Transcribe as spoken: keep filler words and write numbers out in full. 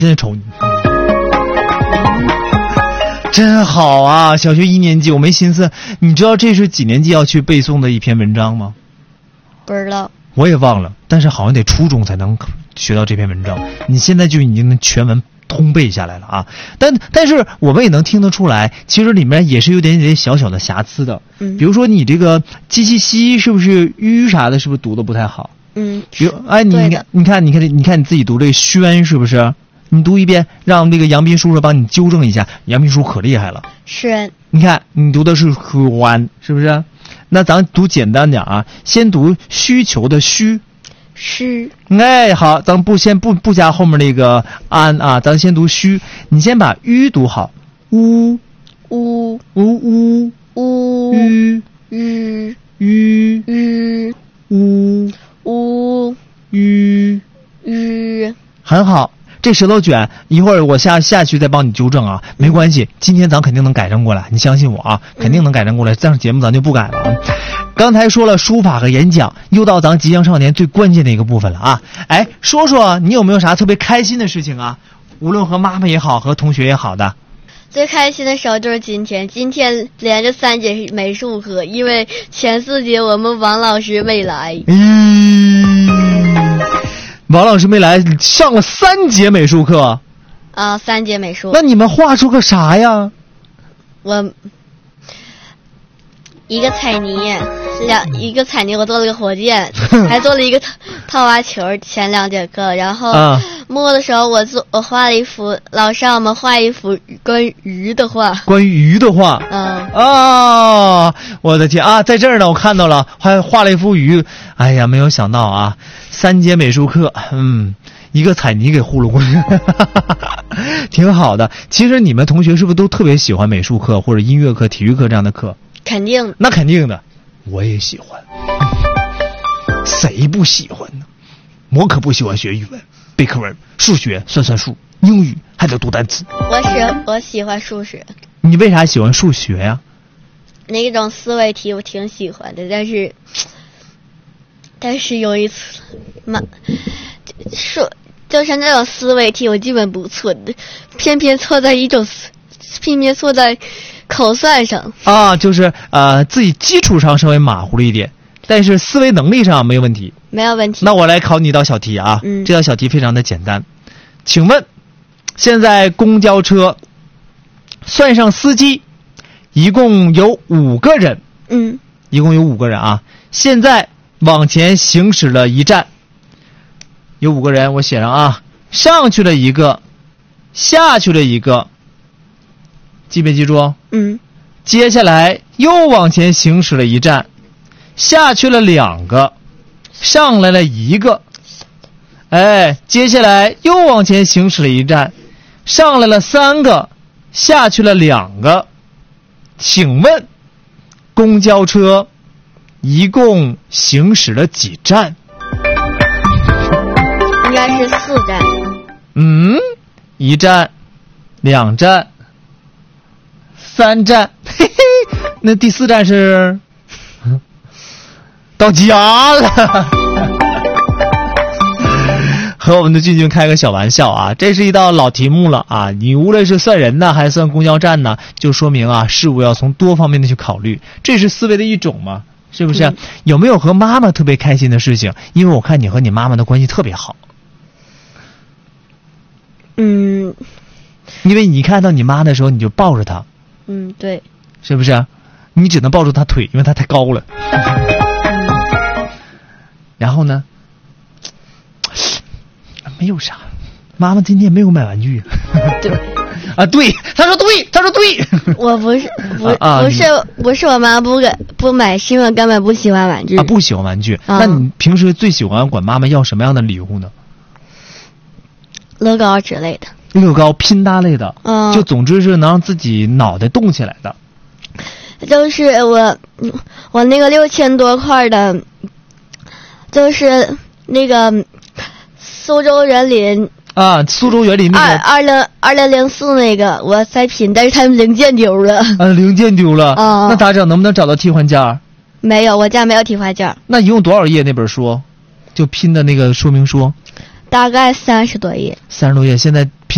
真的瞅你。真好啊！小学一年级，我没心思。你知道这是几年级要去背诵的一篇文章吗？ 不知道。 我也忘了，但是好像得初中才能学到这篇文章。你现在就已经能全文通背下来了啊！但但是我们也能听得出来，其实里面也是有点点小小的瑕疵的。 嗯， 比如说你这个鸡西西是不是吁啥的，是不是读的不太好？ 嗯， 比如哎，你你看你看你看你看你自己读这个轩是不是？你读一遍，让那个杨斌叔叔帮你纠正一下。杨斌叔可厉害了。 轩， 你看你读的是欢，是不是？那咱读简单点啊，先读需求的需。 需。 哎，好，咱不先不不加后面那个安啊，咱先读需。你先把吁读好，呜呜呜呜呜吁吁吁吁呜呜吁吁， 很好。这舌头卷，一会儿我下下去再帮你纠正啊，没关系，今天咱肯定能改正过来，你相信我啊，肯定能改正过来。这样节目咱就不改了啊。刚才说了书法和演讲，又到咱吉祥少年最关键的一个部分了啊！哎，说说你有没有啥特别开心的事情啊？无论和妈妈也好，和同学也好的。 最开心的时候就是今天，今天连着三节美术课，因为前四节我们王老师没来。 嗯，王老师没来，上了三节美术课。 啊，三节美术。 那你们画出个啥呀？ 我一个彩泥，两一个彩泥，我做了个火箭，还做了一个套套娃球。前两节课，然后末的时候我做我画了一幅，老师让我们画一幅关于鱼的画。 关于鱼的画。 嗯啊，我的天啊，在这儿呢，我看到了，还画了一幅鱼。哎呀，没有想到啊，三节美术课，嗯。一个彩泥给糊弄过去，挺好的。其实你们同学是不是都特别喜欢美术课或者音乐课、体育课这样的课？ 肯定。 那肯定的，我也喜欢。谁不喜欢呢？我可不喜欢学语文、背课文、数学、算算数、英语，还得读单词。 我喜我喜欢数学。 你为啥喜欢数学呀？ 那种思维题我挺喜欢的，但是，但是有一次，妈，数。就是那种思维题我基本不错的，偏偏错在一种偏偏错在口算上啊，就是呃自己基础上稍微马虎了一点，但是思维能力上没有问题。 没有问题。 那我来考你一道小题啊， 嗯， 这道小题非常的简单。请问现在公交车算上司机一共有五个人， 嗯， 一共有五个人啊，现在往前行驶了一站，有五个人，我写上啊，上去了一个，下去了一个，记没记住？ 嗯。 接下来又往前行驶了一站，下去了两个，上来了一个。哎，接下来又往前行驶了一站，上来了三个，下去了两个。请问，公交车一共行驶了几站？ 应该是四站。 嗯，一站，两站，三站，嘿嘿，那第四站是到家了。和我们的俊俊开个小玩笑啊，这是一道老题目了啊！你无论是算人呢，还是算公交站呢，就说明啊，事物要从多方面的去考虑，这是思维的一种嘛，是不是？嗯、有没有和妈妈特别开心的事情？因为我看你和你妈妈的关系特别好。 嗯， 因为你看到你妈的时候，你就抱着她。 嗯，对。 是不是？你只能抱住她腿，因为她太高了。 嗯、 然后呢？没有啥，妈妈今天没有买玩具。 对。 啊，对，他说对，他说对。 我不是，不、 啊、 不是，不是我妈不给不买，是因为根本不喜欢玩具。 啊，不喜欢玩具。 啊、 那你平时最喜欢管妈妈要什么样的礼物呢？ 乐高之类的。 乐高拼搭类的。 嗯。 就总之是能让自己脑袋动起来的。 就是我，我那个六千多块的，就是那个苏州园林。 啊，苏州园林那个二二零二零零四那个，我在拼，但是他们零件丢了。 啊，零件丢了。 啊， 那咋整？能不能找到替换件？ 没有，我家没有替换件。 那一共多少页那本书？就拼的那个说明书？ 大概三十多页。 三十多页，现在拼。